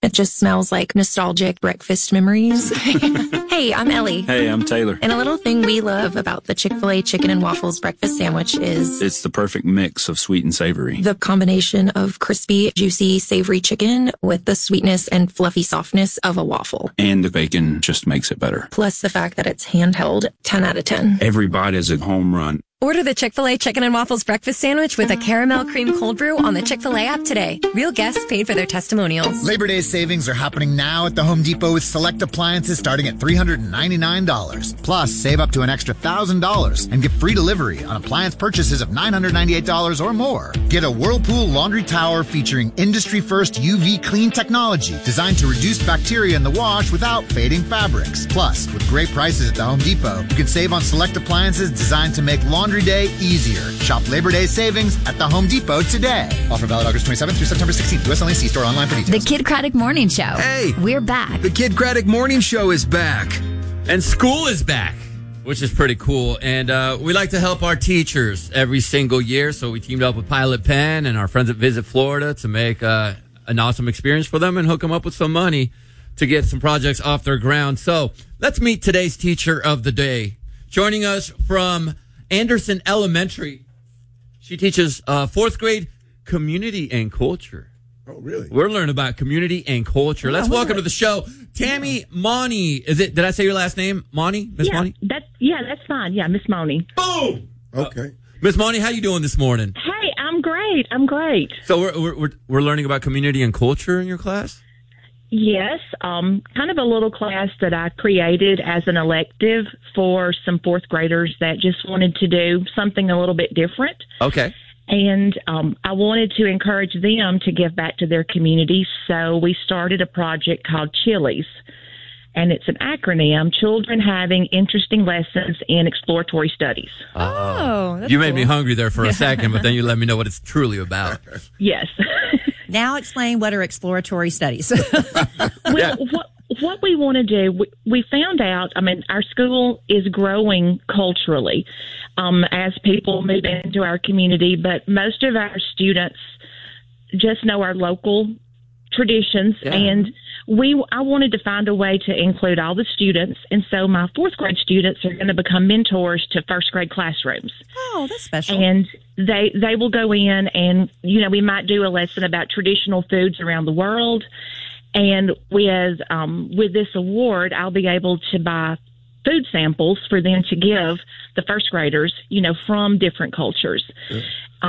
It just smells like nostalgic breakfast memories. Hey, I'm Ellie. Hey, I'm Taylor. And a little thing we love about the Chick-fil-A chicken and waffles breakfast sandwich is It's the perfect mix of sweet and savory. the combination of crispy, juicy, savory chicken with the sweetness and fluffy softness of a waffle. And the bacon just makes it better. Plus the fact that it's handheld, 10 out of 10. Every bite is a home run. Order the Chick-fil-A Chicken and Waffles Breakfast Sandwich with a caramel cream cold brew on the Chick-fil-A app today. Real guests paid for their testimonials. Labor Day savings are happening now at the Home Depot with select appliances starting at $399. Plus, save up to an extra $1,000 and get free delivery on appliance purchases of $998 or more. Get a Whirlpool laundry tower featuring industry-first UV clean technology designed to reduce bacteria in the wash without fading fabrics. Plus, with great prices at the Home Depot, you can save on select appliances designed to make laundry day easier. Shop Labor Day savings at the Home Depot today. Offer valid August 27th through September 16th. U.S. only. See store online for details. The Kid Craddock Morning Show. Hey! We're back. The Kid Craddock Morning Show is back. And school is back, which is pretty cool. And we like to help our teachers every single year. So we teamed up with Pilot Pen and our friends at Visit Florida to make an awesome experience for them and hook them up with some money to get some projects off their ground. So let's meet today's teacher of the day. Joining us from Anderson Elementary. She teaches fourth grade community and culture. Oh, really? We're learning about community and culture. Let's welcome to the show, Tammy Money. Did I say your last name? Money? Miss Money? That's fine. Yeah, Miss Money. Boom! Okay. Miss Money, how you doing this morning? Hey, I'm great. So we're learning about community and culture in your class? Yes, kind of a little class that I created as an elective for some fourth graders that just wanted to do something a little bit different. Okay. And I wanted to encourage them to give back to their community, so we started a project called Chilies. And it's an acronym, Children Having Interesting Lessons in Exploratory Studies. Oh, that's You made cool. me hungry there for a second, but then you let me know what it's truly about. Yes. Now explain what are exploratory studies. Well, what we want to do, we found out, our school is growing culturally as people move into our community, but most of our students just know our local traditions, and I wanted to find a way to include all the students, and so my fourth grade students are going to become mentors to first grade classrooms. Oh, that's special. And they will go in and, we might do a lesson about traditional foods around the world. And with this award, I'll be able to buy food samples for them to give the first graders, from different cultures. Yeah.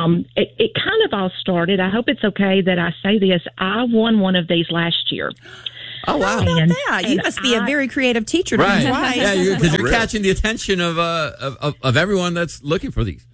It kind of all started, I hope it's okay that I say this, I won one of these last year. Oh, wow. You must be a very creative teacher. Right. Twice. Yeah, because you're catching the attention of everyone that's looking for these.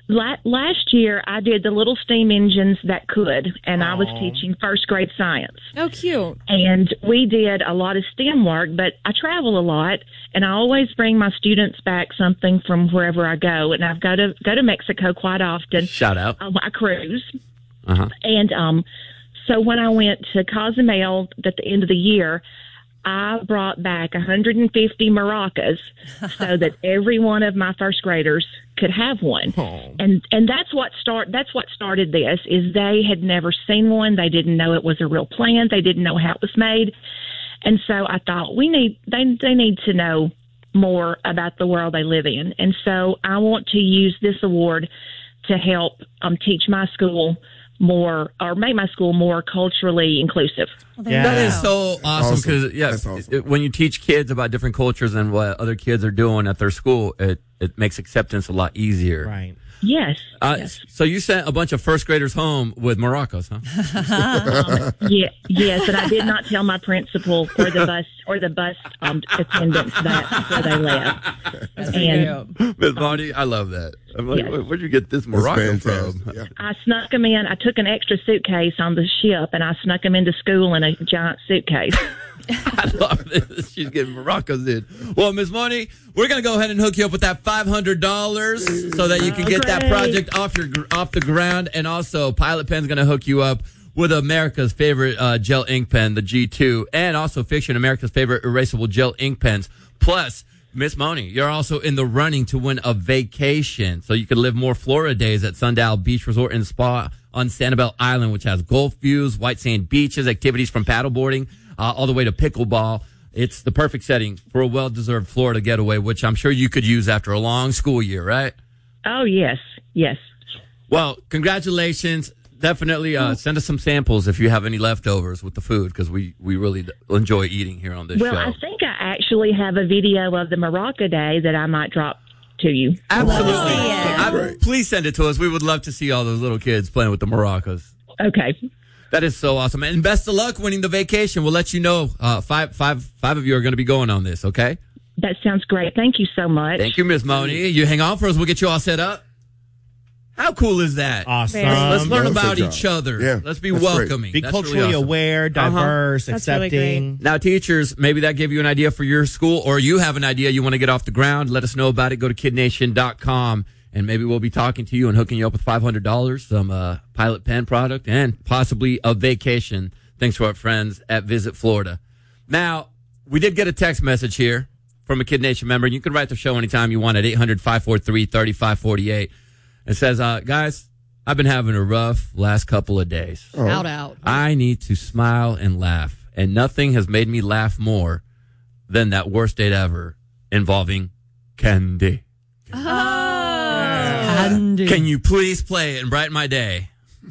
Last year, I did the little steam engines that could, and I was teaching first grade science. Oh, cute. And we did a lot of STEM work, but I travel a lot, and I always bring my students back something from wherever I go. And I've go to Mexico quite often. Shout out. On my cruise. Uh-huh. And so when I went to Cozumel at the end of the year, I brought back 150 maracas so that every one of my first graders could have one. Oh. And that's what started this, is they had never seen one. They didn't know it was a real plant. They didn't know how it was made. And so I thought they need to know more about the world they live in. And so I want to use this award to help teach my school more, or make my school more culturally inclusive. That is so awesome, because awesome. When you teach kids about different cultures and what other kids are doing at their school, it makes acceptance a lot easier. Right. Yes. So you sent a bunch of first graders home with maracas, huh? Yes, and I did not tell my principal or the bus attendants that before they left. Miss Bonnie, I love that. I'm like, where'd you get this maraca from? Yeah. I snuck them in. I took an extra suitcase on the ship, and I snuck them into school in a giant suitcase. I love this. She's getting maracas in. Well, Miss Money, we're going to go ahead and hook you up with that $500 so that you can get that project off the ground. And also, Pilot Pen's going to hook you up with America's favorite gel ink pen, the G2, and also Fiction, America's favorite erasable gel ink pens. Plus, Miss Money, you're also in the running to win a vacation, so you can live more Florida days at Sundial Beach Resort and Spa on Sanibel Island, which has golf views, white sand beaches, activities from paddleboarding, all the way to pickleball. It's the perfect setting for a well-deserved Florida getaway, which I'm sure you could use after a long school year, right? Oh, yes. Yes. Well, congratulations. Definitely send us some samples if you have any leftovers with the food, because we really enjoy eating here on this show. Well, I think I actually have a video of the Maraca Day that I might drop to you. Absolutely. Please send it to us. We would love to see all those little kids playing with the maracas. Okay. That is so awesome. And best of luck winning the vacation. We'll let you know. Five of you are going to be going on this, okay? That sounds great. Thank you so much. Thank you, Miss Moni. You hang on for us. We'll get you all set up. How cool is that? Awesome. Let's learn about each other. Yeah, Let's be welcoming. Be That's culturally really awesome. aware, diverse, That's really accepting. Now, teachers, maybe that gave you an idea for your school, or you have an idea you want to get off the ground. Let us know about it. Go to kidnation.com, and maybe we'll be talking to you and hooking you up with $500, some Pilot Pen product, and possibly a vacation, thanks to our friends at Visit Florida. Now, we did get a text message here from a Kid Nation member. You can write the show anytime you want at 800-543-3548. It says, guys, I've been having a rough last couple of days. Shout out. I need to smile and laugh, and nothing has made me laugh more than that worst date ever involving candy. Candy. Can you please play it and brighten my day?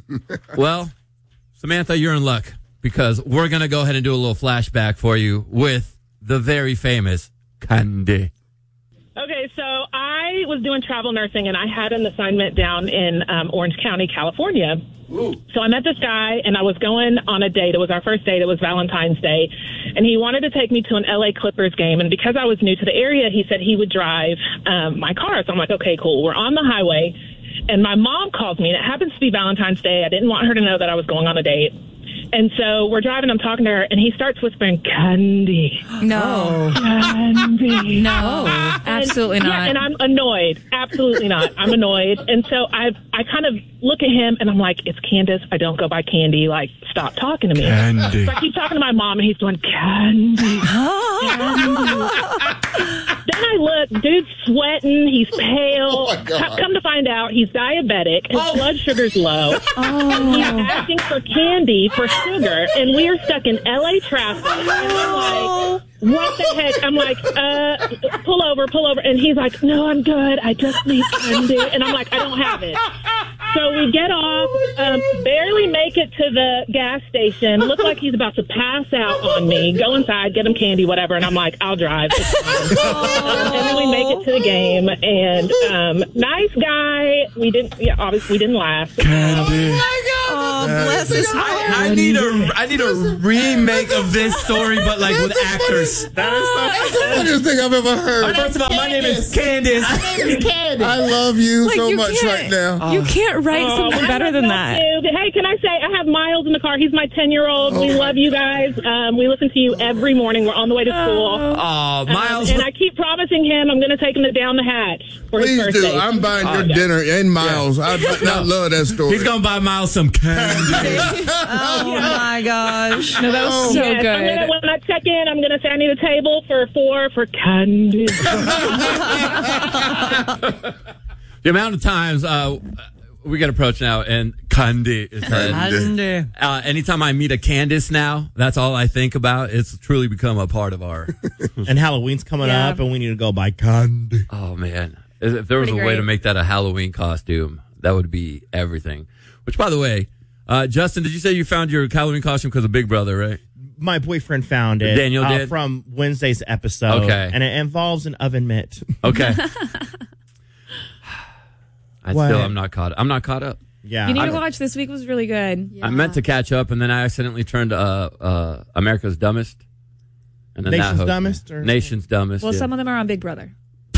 Well, Samantha, you're in luck, because we're going to go ahead and do a little flashback for you with the very famous Candy. Okay, so I was doing travel nursing, and I had an assignment down in Orange County, California. Ooh. So I met this guy, and I was going on a date. It was our first date. It was Valentine's Day. And he wanted to take me to an LA Clippers game. And because I was new to the area, he said he would drive my car. So I'm like, okay, cool. We're on the highway. And my mom calls me, and it happens to be Valentine's Day. I didn't want her to know that I was going on a date. And so we're driving, I'm talking to her, and he starts whispering, Candy. No. Candy. No. Absolutely not. Yeah, and I'm annoyed. Absolutely not. I'm annoyed. And so I kind of look at him, and I'm like, it's Candace. I don't go by Candy. Like, stop talking to me. Candy. So I keep talking to my mom, and he's going, Candy. Candy. Then I look, dude's sweating. He's pale. Oh, my God. Come to find out, he's diabetic. His blood sugar's low. And he's asking for candy for sugar, and we are stuck in LA traffic. And I'm like, what the heck? I'm like, pull over. And he's like, no, I'm good. I just need candy. And I'm like, I don't have it. So we get off, barely make it to the gas station. Look like he's about to pass out on me. Go inside, get him candy, whatever. And I'm like, I'll drive. It's fine. And then we make it to the game. And nice guy. Obviously we didn't last. Candy. Oh, bless his heart. I need a remake of this story, but like with actors. That's the funniest thing I've ever heard. First of all, my name is Candace. I love you so much right now. You can't write something better than that. Hey, can I say, I have Miles in the car. He's my 10-year-old. We love you guys. We listen to you every morning. We're on the way to school. Oh, Miles. And I keep promising him I'm going to take him to Down the Hatch for his Please first do. date. I'm buying your dinner and Miles. I love that story. He's going to buy Miles some candy. Oh, my gosh. No, that was so Yes, good. when I check in, I'm going to say I need a table for 4 for candy. The amount of times we get approached now, and candy is said. Candy. Anytime I meet a Candace now, that's all I think about. It's truly become a part of our. And Halloween's coming Yeah. up, and we need to go buy candy. Oh man, if there was Pretty a way great. to make that a Halloween costume, that would be everything. Which, by the way, Justin, did you say you found your Halloween costume because of Big Brother, right? My boyfriend found it. Daniel did? From Wednesday's episode. Okay. And it involves an oven mitt. Okay. What? I'm not caught up. Yeah. You need to watch. This week was really good. I meant to catch up, and then I accidentally turned America's Dumbest. And then Nation's that Dumbest? Or? Nation's Dumbest. Well, yeah. some of them are on Big Brother.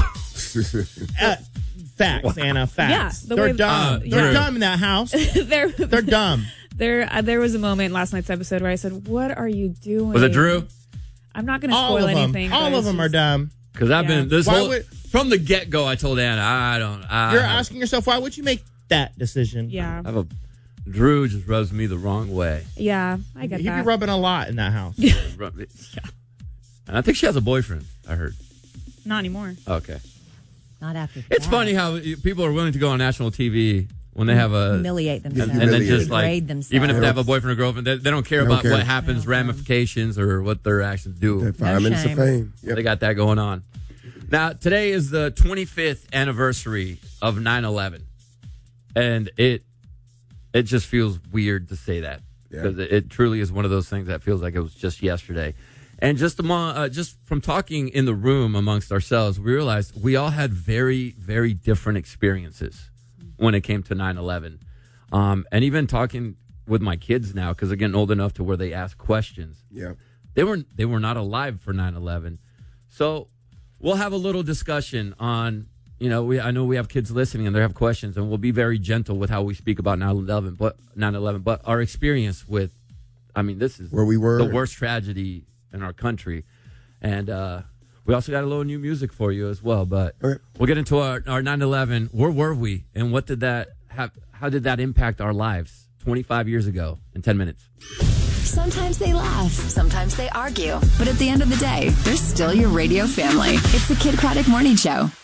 Facts, Anna. Facts. Yeah, the They're way- dumb. yeah. They're dumb in that house. They're dumb. There was a moment last night's episode where I said, "What are you doing?" Was it Drew? I'm not going to All spoil of them. anything. All but of them are it's dumb. Because I've Yeah. been this Why whole would- from the get go. I told Anna, You're asking yourself, why would you make that decision? Yeah, Drew just rubs me the wrong way. yeah, I get He'd that. be rubbing a lot in that house. And I think she has a boyfriend. I heard. Not anymore. Okay. Not after It's that. funny how people are willing to go on national TV when they have a humiliate themselves, and then just degrade like themselves. even if they have a boyfriend or girlfriend, they don't care about care. what happens, ramifications, or what their actions do. 5 minutes of fame. Yep. They got that going on. Now today is the 25th anniversary of 9/11, and it just feels weird to say that because it truly is one of those things that feels like it was just yesterday. And just from talking in the room amongst ourselves, we realized we all had very, very different experiences when it came to 9/11. And even talking with my kids now, because they're getting old enough to where they ask questions. Yeah. They were not alive for 9/11. So we'll have a little discussion on, I know we have kids listening and they have questions, and we'll be very gentle with how we speak about 9/11, but our experience with, this is where we were, the worst tragedy in our country. And we also got a little new music for you as well, but we'll get into our 9/11. Where were we, and what did that how did that impact our lives 25 years ago in 10 minutes? Sometimes they laugh, sometimes they argue, but at the end of the day, they're still your radio family. It's the Kid Craddock Morning Show.